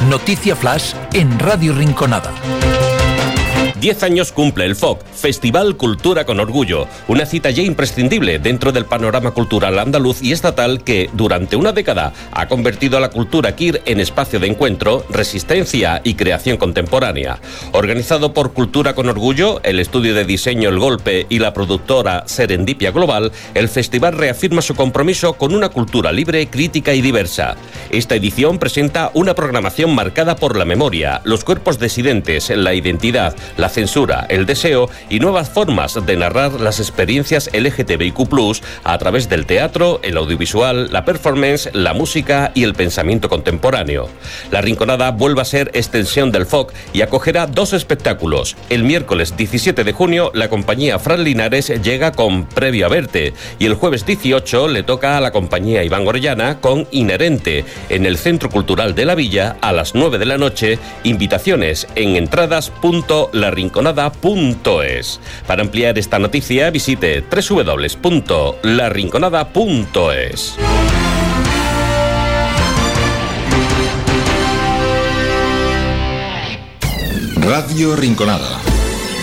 Noticia Flash en Radio Rinconada. 10 años cumple el FOC, Festival Cultura con Orgullo, una cita ya imprescindible dentro del panorama cultural andaluz y estatal que, durante una década, ha convertido a la cultura queer en espacio de encuentro, resistencia y creación contemporánea. Organizado por Cultura con Orgullo, el estudio de diseño El Golpe y la productora Serendipia Global, el festival reafirma su compromiso con una cultura libre, crítica y diversa. Esta edición presenta una programación marcada por la memoria, los cuerpos disidentes, la identidad, la censura, el deseo y nuevas formas de narrar las experiencias LGTBIQ+, a través del teatro, el audiovisual, la performance, la música y el pensamiento contemporáneo. La Rinconada vuelve a ser extensión del FOC y acogerá 2 espectáculos. El miércoles 17 de junio, la compañía Fran Linares llega con Previo a Verte y el jueves 18 le toca a la compañía Iván Orellana con Inherente en el Centro Cultural de la Villa a las 9 de la noche. Invitaciones en entradas.larinconada.es. Para ampliar esta noticia, visite www.larinconada.es. Radio Rinconada.